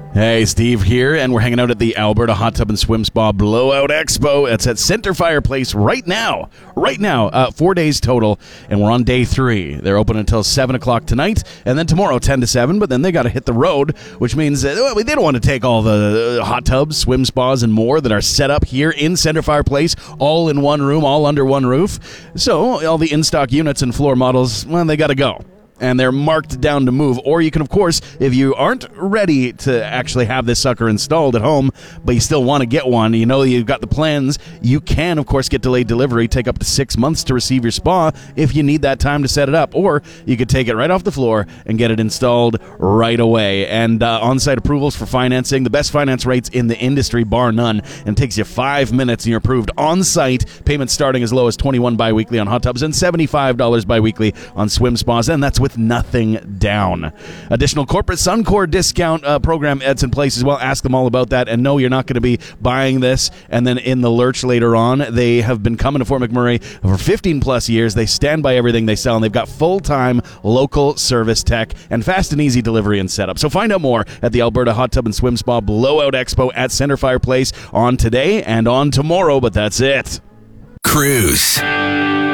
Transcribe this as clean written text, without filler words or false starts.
Hey, Steve here, and we're hanging out at the Alberta Hot Tub and Swim Spa Blowout Expo. It's at Center Fireplace right now. 4 days total, and we're on day 3. They're open until 7 o'clock tonight, and then tomorrow 10 to 7, but then they got to hit the road, which means they don't want to take all the hot tubs, swim spas, and more that are set up here in Center Fireplace, all in one room, all under one roof. So all the in-stock units and floor models, well, they got to go. And they're marked down to move. Or you can, of course, if you aren't ready to actually have this sucker installed at home, but you still want to get one, you know you've got the plans, you can, of course, get delayed delivery, take up to 6 months to receive your spa if you need that time to set it up. Or you could take it right off the floor and get it installed right away. And on-site approvals for financing, the best finance rates in the industry, bar none. And it takes you 5 minutes and you're approved on-site. Payments starting as low as $21 biweekly on hot tubs and $75 biweekly on swim spas. And that's with nothing down. Additional corporate Suncor discount program ads in place as well. Ask them all about that. And no, you're not going to be buying this and then in the lurch later on. They have been coming to Fort McMurray for 15 plus years. They stand by everything they sell, and they've got full-time local service tech and fast and easy delivery and setup. So find out more at the Alberta Hot Tub and Swim Spa Blowout Expo at Center Fireplace on today and on tomorrow, but that's it. Cruise.